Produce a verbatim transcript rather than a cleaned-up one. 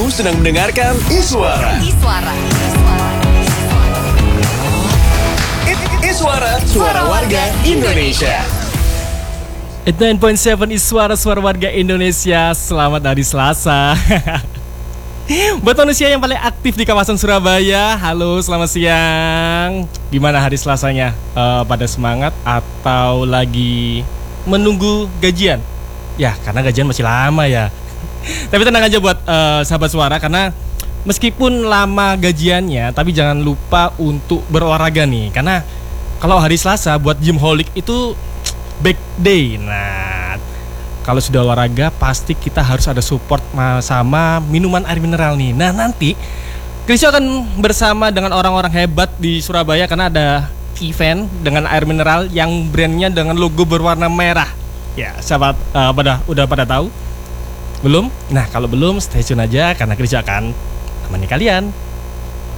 sedang mendengarkan Iswara. Iswara. Iswara, suara warga Indonesia. sembilan puluh tujuh Iswara, suara warga Indonesia. Selamat hari Selasa. Buat manusia yang paling aktif di kawasan Surabaya, halo, selamat siang. Gimana hari Selasanya? Uh, pada semangat atau lagi menunggu gajian? Ya, karena gajian masih lama ya. Tapi tenang aja buat uh, sahabat suara, karena meskipun lama gajiannya, tapi jangan lupa untuk berolahraga nih. Karena kalau hari Selasa buat gymholic itu back day. Nah, kalau sudah olahraga pasti kita harus ada support sama minuman air mineral nih. Nah, nanti Krisyo akan bersama dengan orang-orang hebat di Surabaya karena ada event dengan air mineral yang brandnya dengan logo berwarna merah. Ya, sahabat uh, pada udah pada tahu? Belum? Nah, kalau belum stay tune aja karena Krisyo akan temani kalian.